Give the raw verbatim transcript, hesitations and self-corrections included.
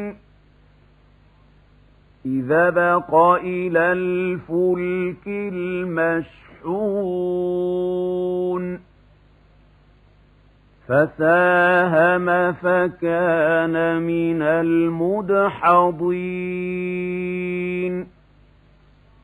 إذا بق إلى الفلك المشحون فساهم فكان من المدحضين